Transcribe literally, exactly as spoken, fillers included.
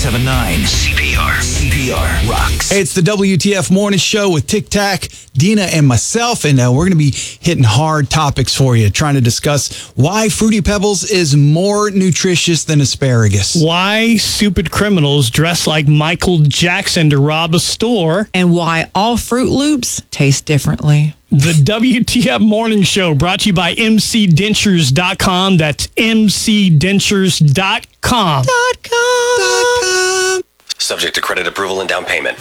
seven nine C P R. C P R rocks. Hey, it's the W T F Morning Show with Tic Tac, Dina, and myself, and uh, we're going to be hitting hard topics for you, trying to discuss why Fruity Pebbles is more nutritious than asparagus. Why stupid criminals dress like Michael Jackson to rob a store. And why all Fruit Loops taste differently. The W T F Morning Show brought to you by M C Dentures dot com. That's M C Dentures dot com. Dot com. Subject to credit approval and down payment.